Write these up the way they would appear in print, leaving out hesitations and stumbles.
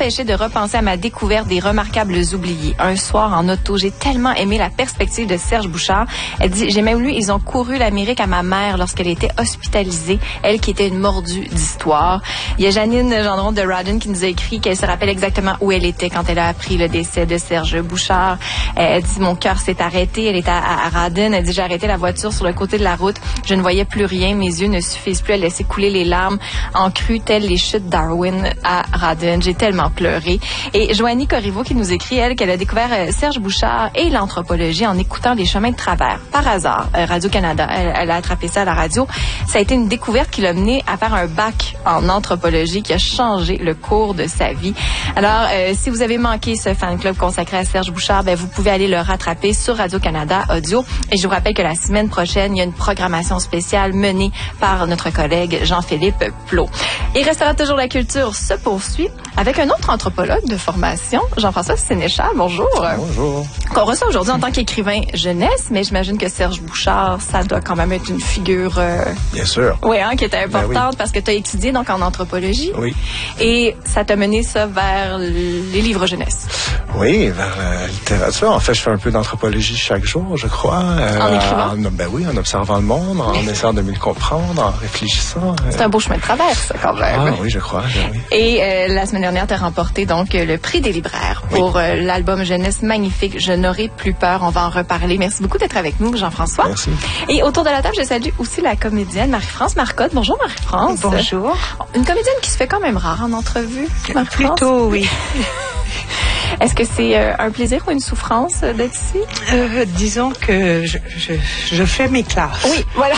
empêché de repenser à ma découverte des Remarquables oubliés. Un soir en auto, j'ai tellement aimé la perspective de Serge Bouchard. Elle dit, j'ai même lu, ils ont couru l'Amérique à ma mère lorsqu'elle était hospitalisée, elle qui était une mordue d'histoire. Il y a Janine Gendron de Radin qui nous a écrit qu'elle se rappelle exactement où elle était quand elle a appris le décès de Serge Bouchard. Elle dit, mon cœur s'est arrêté. Elle est à Radin. Elle dit, j'ai arrêté la voiture sur le côté de la route. Je ne voyais plus rien. Mes yeux ne suffisent plus à laisser couler les larmes en crue, telles les chutes Darwin à Radin. J'ai tellement pleuré. Et Joanie Corriveau qui nous écrit, elle, qu'elle a découvert Serge Bouchard et l'anthropologie en écoutant Les Chemins de travers. Par hasard, Radio-Canada, elle a attrapé ça à la radio. Ça a été une découverte qui l'a mené à faire un bac en anthropologie qui a changé le cours de sa vie. Alors, si vous avez manqué ce fan club consacré à Serge Bouchard, ben, vous pouvez aller le rattraper sur Radio-Canada Audio. Et je vous rappelle que la semaine prochaine, il y a une programmation spéciale menée par notre collègue Jean-Philippe Plot. Et Restera toujours la culture se poursuit avec un autre anthropologue de formation, Jean-François Sénéchal. Bonjour. Bonjour. Qu'on reçoit aujourd'hui en tant qu'écrivain jeunesse, mais j'imagine que Serge Bouchard, ça doit quand même être une figure... Bien sûr. Oui, hein, qui était importante ben oui. Parce que tu as étudié donc en anthropologie. Oui. Et ça t'a mené ça vers les livres jeunesse. Oui, vers la littérature. En fait, je fais un peu d'anthropologie chaque jour, je crois. En écrivant? Ben oui, en observant le monde, en essayant de mieux le comprendre, en réfléchissant. C'est un beau chemin de traverse, ça, quand même. Ah oui, je crois. Oui. Et la semaine dernière, tu as remporté donc le prix des libraires pour l'album jeunesse magnifique Je n'aurai plus peur. On va en reparler. Merci beaucoup d'être avec nous, Jean-François. Merci. Et autour de la table, je salue aussi la comédienne Marie-France Marcotte. Bonjour Marie-France. Bonjour. Une comédienne qui se fait quand même rare en entrevue, Marie-France. Plutôt, oui. Est-ce que c'est un plaisir ou une souffrance d'être ici? Disons que je fais mes classes. Oui, voilà.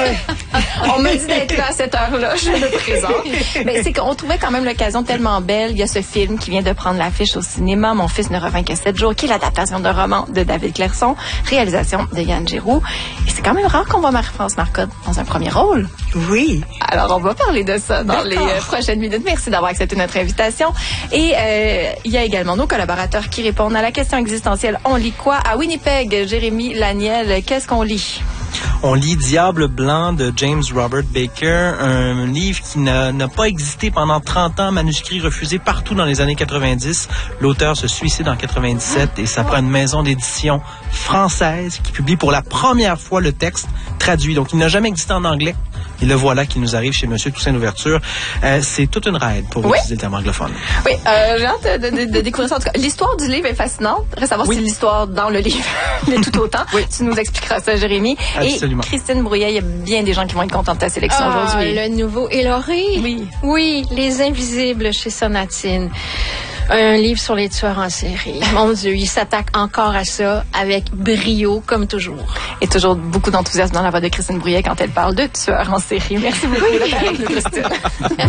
On m'a dit d'être là à cette heure-là. Je me présente. Mais c'est qu'on trouvait quand même l'occasion tellement belle. Il y a ce film qui vient de prendre l'affiche au cinéma, Mon fils ne revint que 7 jours, qui est l'adaptation d'un roman de David Clairson, réalisation de Yann Giroux. Et c'est quand même rare qu'on voit Marie-France Marcotte dans un premier rôle. Oui. Alors, on va parler de ça dans les prochaines minutes. Merci d'avoir accepté notre invitation. Et il y a également nos collaborateurs qui répondent à la question existentielle. On lit quoi? À Winnipeg, Jérémy Laniel, qu'est-ce qu'on lit? On lit Diable blanc de James Robert Baker, un livre qui n'a pas existé pendant 30 ans, manuscrit refusé partout dans les années 90. L'auteur se suicide en 97 et ça prend une maison d'édition française qui publie pour la première fois le texte traduit. Donc, il n'a jamais existé en anglais. Et le voilà qui nous arrive chez Monsieur Toussaint Louverture. C'est toute une ride pour utiliser le terme anglophone. Oui, j'ai hâte de découvrir ça. En tout cas, l'histoire du livre est fascinante. Reste à savoir si l'histoire dans le livre l'est tout autant. Tu nous expliqueras ça, Jérémy. Absolument. Et Christine Brouillet, il y a bien des gens qui vont être contents de ta sélection aujourd'hui. Le nouveau Éloré. Oui, Les Invisibles chez Sonatine. Un livre sur les tueurs en série. Mon Dieu, il s'attaque encore à ça avec brio, comme toujours. Et toujours beaucoup d'enthousiasme dans la voix de Christine Brouillet quand elle parle de tueurs en série. Merci beaucoup d'être avec nous, Christine.